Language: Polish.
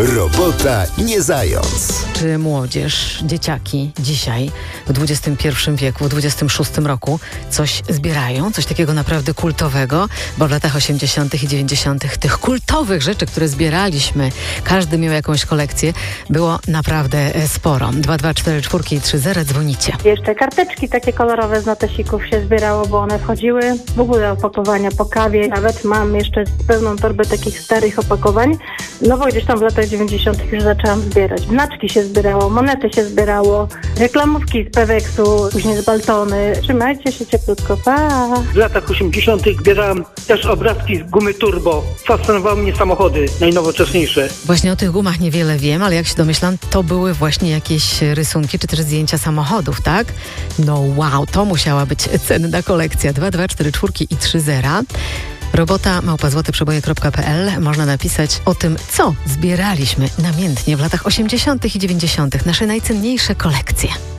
Robota nie zając. Czy młodzież, dzieciaki dzisiaj w XXI wieku, w XXVI roku coś zbierają? Coś takiego naprawdę kultowego? Bo w latach 80. i 90. tych kultowych rzeczy, które zbieraliśmy, każdy miał jakąś kolekcję, było naprawdę sporo. 224 i 30 dzwonicie. Jeszcze karteczki takie kolorowe z notesików się zbierało, bo one wchodziły. W ogóle opakowania po kawie. Nawet mam jeszcze pełną torbę takich starych opakowań. No bo gdzieś tam w latach 90. już zaczęłam zbierać. Znaczki się zbierało, monety się zbierało, reklamówki z Peweksu, później z Baltony. Trzymajcie się cieplutko, pa! W latach 80. zbierałem też obrazki z gumy turbo. Fascynowały mnie samochody najnowocześniejsze. Właśnie o tych gumach niewiele wiem, ale jak się domyślam, to były właśnie jakieś rysunki czy też zdjęcia samochodów, tak? No wow, to musiała być cenna kolekcja. 224 i 30. robota@złoteprzeboje.pl. Można napisać o tym, co zbieraliśmy namiętnie w latach 80. i 90. Nasze najcenniejsze kolekcje.